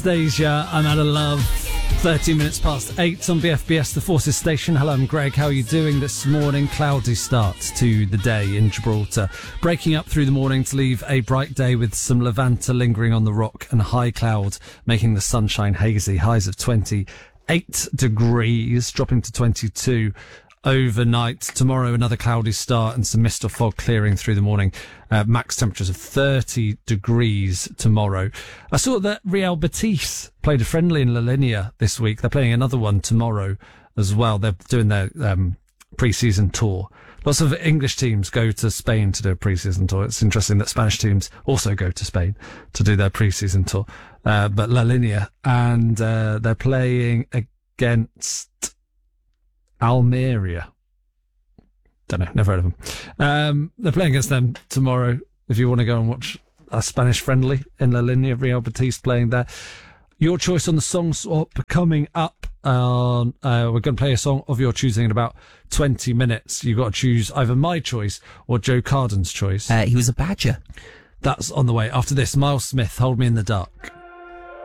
Anastasia, I'm out of love. 13 minutes past 8 on BFBS, the Forces Station. Hello, I'm Greg. How are you doing this morning? Cloudy start to the day in Gibraltar. Breaking up through the morning to leave a bright day with some Levanta lingering on the rock and high cloud, making the sunshine hazy. Highs of 28 degrees, dropping to 22 overnight. Tomorrow, another cloudy start and some mist or fog clearing through the morning. Max temperatures of 30 degrees tomorrow. I saw that Real Betis played a friendly in La Linea this week. They're playing another one tomorrow as well. They're doing their pre-season tour. Lots of English teams go to Spain to do a pre-season tour. It's interesting that Spanish teams also go to Spain to do their pre-season tour. But La Linea, and they're playing against Almeria. Don't know, never heard of them. They're playing against them tomorrow. If you want to go and watch a Spanish friendly in La Linea, Real Betis playing there. Your choice on the song swap coming up. We're going to play a song of your choosing in about 20 minutes. You've got to choose either my choice or Joe Carden's choice. He was a badger. That's on the way. After this, Miles Smith, Hold Me in the Dark.